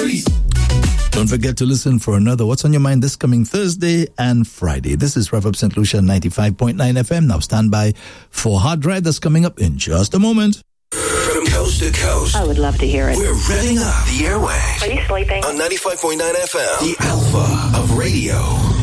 Don't forget to listen for another What's on Your Mind this coming Thursday and Friday. This is Rev Up St. Lucia 95.9 FM. Now stand by for Hard Ride that's coming up in just a moment. From coast to coast. I would love to hear it. We're revving up the airwaves. Are you sleeping? On 95.9 FM. The Alpha of Radio.